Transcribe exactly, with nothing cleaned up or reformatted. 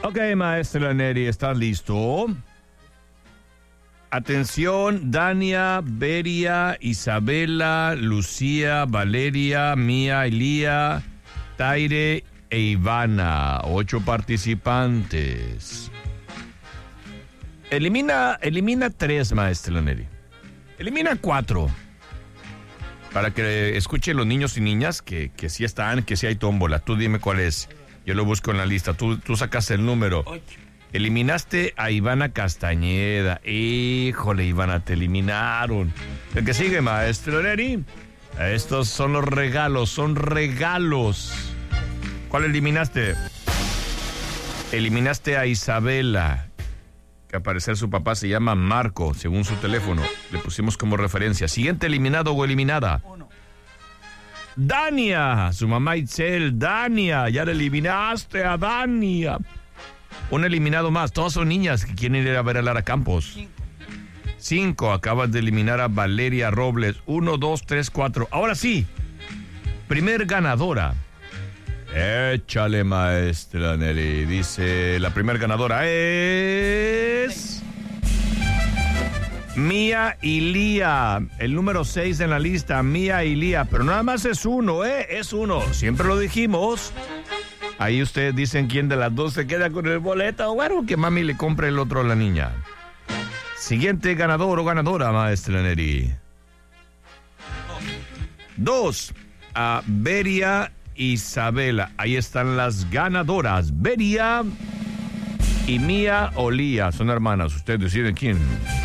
Ok, maestra Neri, ¿estás listo? Atención, Dania, Beria, Isabela, Lucía, Valeria, Mía, Elía, Taire e Ivana. Ocho participantes. Elimina, elimina tres, maestra Neri. Elimina cuatro. Para que escuchen los niños y niñas que, que sí están, que sí hay tómbola. Tú dime cuál es. Yo lo busco en la lista. Tú, tú sacas el número. Ocho. Eliminaste a Ivana Castañeda. Híjole, Ivana, te eliminaron. El que sigue, maestro Neri. Estos son los regalos, son regalos. ¿Cuál eliminaste? Eliminaste a Isabela, que al parecer su papá se llama Marco, según su teléfono. Le pusimos como referencia. Siguiente eliminado o eliminada. Uno. Dania, su mamá Itzel. Dania, ya le eliminaste a Dania. Un eliminado más. Todas son niñas que quieren ir a ver a Lara Campos. Cinco. Cinco. Acabas de eliminar a Valeria Robles. Uno, dos, tres, cuatro. Ahora sí. Primer ganadora. Échale, maestra Nelly. Dice, la primer ganadora es... Mía y Lía. El número seis en la lista. Mía y Lía. Pero nada más es uno, ¿eh? Es uno. Siempre lo dijimos. Ahí ustedes dicen quién de las dos se queda con el boleto. Bueno, que mami le compre el otro a la niña. Siguiente ganador o ganadora, maestra Neri. Dos. A Beria Isabela. Ahí están las ganadoras. Beria y Mía o Lía. Son hermanas. Ustedes deciden quién.